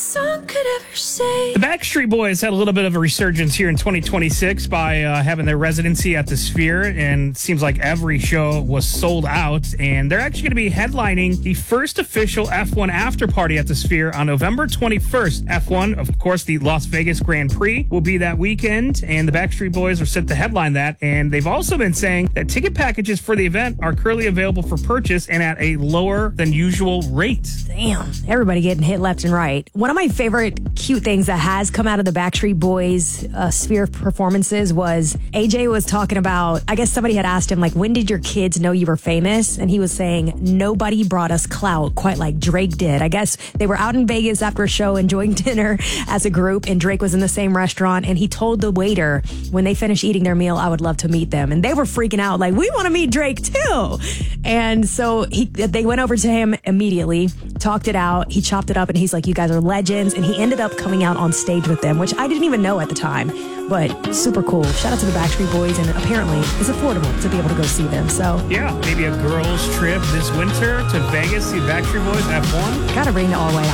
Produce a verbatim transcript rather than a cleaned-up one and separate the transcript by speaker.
Speaker 1: song could ever say.
Speaker 2: The Backstreet Boys had a little bit of a resurgence here in twenty twenty-six by uh, having their residency at the Sphere, and it seems like every show was sold out. And they're actually going to be headlining the first official F one after party at the Sphere on November twenty-first. F one, of course, the Las Vegas Grand Prix will be that weekend, and the Backstreet Boys are set to headline that. And they've also been saying that ticket packages for the event are currently available for purchase and at a lower than usual rate.
Speaker 1: Damn, everybody getting hit left and right. One of my favorite cute things that has come out of the Backstreet Boys uh, Sphere performances was A J was talking about, I guess somebody had asked him, like, when did your kids know you were famous? And he was saying, nobody brought us clout quite like Drake did. I guess they were out in Vegas after a show enjoying dinner as a group, and Drake was in the same restaurant, and he told the waiter when they finished eating their meal, I would love to meet them. And they were freaking out, like, we want to meet Drake too. And so he, they went over to him immediately, talked it out, he chopped it up, and he's like, you guys are legends. And he ended up coming out on stage with them, which I didn't even know at the time, but super cool. Shout out to the Backstreet Boys, and apparently it's affordable to be able to go see them. So
Speaker 2: yeah, maybe a girls trip this winter to Vegas, see Backstreet Boys F one.
Speaker 1: Gotta bring the all-way